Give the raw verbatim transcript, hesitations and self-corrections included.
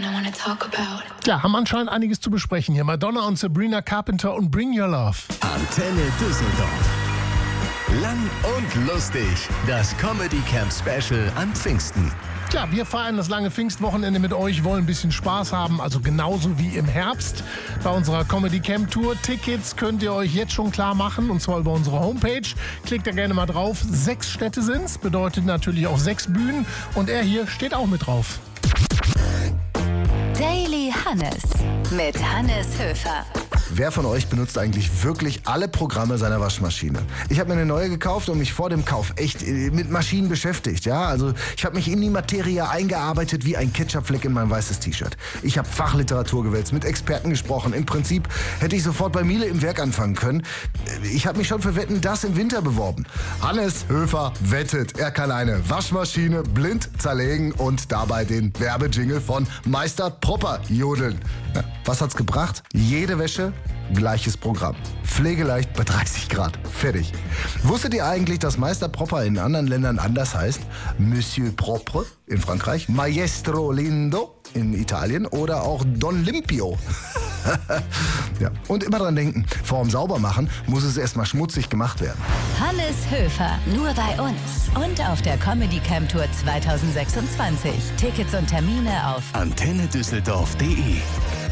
I want to talk about. Ja, haben anscheinend einiges zu besprechen hier. Madonna und Sabrina Carpenter und Bring Your Love. Antenne Düsseldorf. Lang und lustig. Das Comedy Camp Special an Pfingsten. Tja, wir feiern das lange Pfingstwochenende mit euch, wollen ein bisschen Spaß haben, also genauso wie im Herbst bei unserer Comedy Camp Tour. Tickets könnt ihr euch jetzt schon klar machen, und zwar über unsere Homepage. Klickt da gerne mal drauf. Sechs Städte sind's, bedeutet natürlich auch sechs Bühnen, und er hier steht auch mit drauf. Daily Hannes mit Hannes Höfer. Wer von euch benutzt eigentlich wirklich alle Programme seiner Waschmaschine? Ich habe mir eine neue gekauft und mich vor dem Kauf echt mit Maschinen beschäftigt. Ja, also ich habe mich in die Materie eingearbeitet wie ein Ketchupfleck in mein weißes T-Shirt. Ich habe Fachliteratur gewälzt, mit Experten gesprochen. Im Prinzip hätte ich sofort bei Miele im Werk anfangen können. Ich habe mich schon für Wetten, das im Winter beworben. Hannes Höfer wettet, er kann eine Waschmaschine blind zerlegen und dabei den Werbejingle von Meister Propper jodeln. Was hat's gebracht? Jede Wäsche, gleiches Programm. Pflegeleicht bei dreißig Grad. Fertig. Wusstet ihr eigentlich, dass Meister Propper in anderen Ländern anders heißt? Monsieur Propre in Frankreich, Maestro Lindo in Italien oder auch Don Limpio. Ja. Und immer dran denken, vorm Saubermachen muss es erstmal schmutzig gemacht werden. Hannes Höfer, nur bei uns und auf der Comedy Camp Tour zwanzig sechsundzwanzig. Tickets und Termine auf antenne düsseldorf punkt de